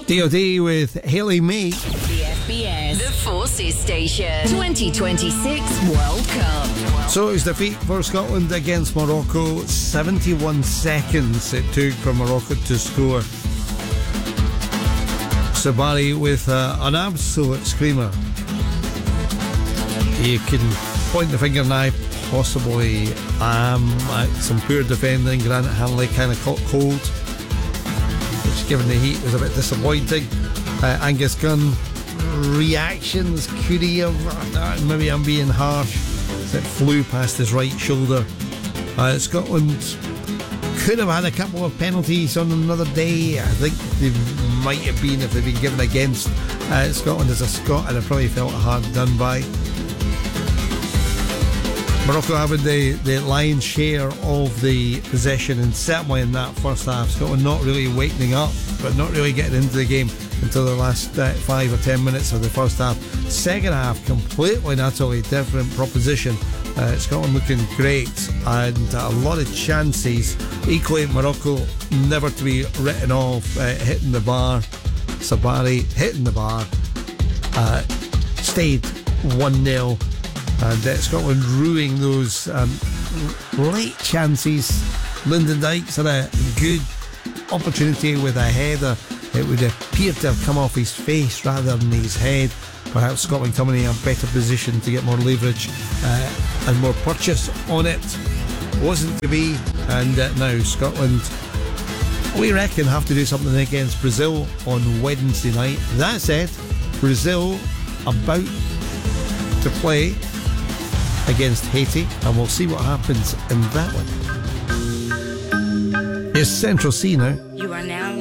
DOD with Hayley May. The FBS, the Forces Station, 2026 World Cup. So it was defeat for Scotland against Morocco. 71 seconds it took for Morocco to score. Sabari with an absolute screamer. You can point the finger now, possibly some poor defending. Granite Hanley kind of caught cold, which given the heat was a bit disappointing. Angus Gunn reactions, could he have, maybe I'm being harsh, it flew past his right shoulder. Scotland could have had a couple of penalties on another day. I think they might have been if they'd been given against Scotland as a Scot, and I probably felt hard done by. Morocco having the lion's share of the possession, and certainly in that first half, Scotland not really wakening up, but not really getting into the game until the last 5 or 10 minutes of the first half. Second half, completely and utterly different proposition. Scotland looking great and a lot of chances. Equally, Morocco never to be written off, hitting the bar. Sabari hitting the bar, stayed 1-0. And Scotland ruining those late chances. Lyndon Dykes had a good opportunity with a header. It would appear to have come off his face rather than his head. Perhaps Scotland coming in a better position to get more leverage and more purchase on it. Wasn't to be, and now Scotland, we reckon, have to do something against Brazil on Wednesday night. That said, Brazil about to play against Haiti, and we'll see what happens in that one. It's Central C now.